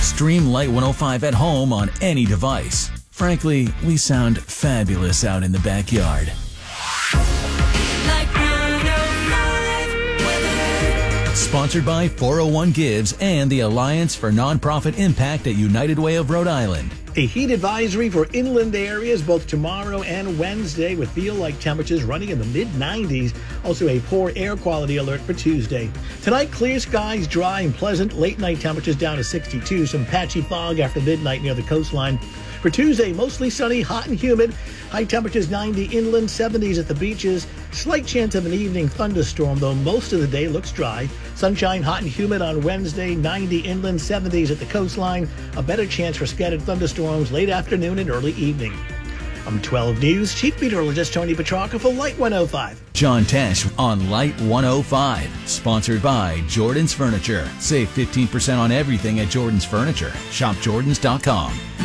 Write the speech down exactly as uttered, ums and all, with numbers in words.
Stream Light one oh five at home on any device. Frankly, we sound fabulous out in the backyard. Sponsored by four oh one Gives and the Alliance for Nonprofit Impact at United Way of Rhode Island. A heat advisory for inland areas both tomorrow and Wednesday, with feel-like temperatures running in the mid nineties. Also a poor air quality alert for Tuesday. Tonight, clear skies, dry and pleasant. Late night temperatures down to sixty-two. Some patchy fog after midnight near the coastline. For Tuesday, mostly sunny, hot and humid. High temperatures ninety inland, seventies at the beaches. Slight chance of an evening thunderstorm, though most of the day looks dry. Sunshine, hot and humid on Wednesday, ninety inland, seventies at the coastline. A better chance for scattered thunderstorms late afternoon and early evening. I'm twelve News Chief Meteorologist Tony Petrarca for Light one oh five. John Tesh on Light one oh five. Sponsored by Jordan's Furniture. Save fifteen percent on everything at Jordan's Furniture. Shop Jordans dot com.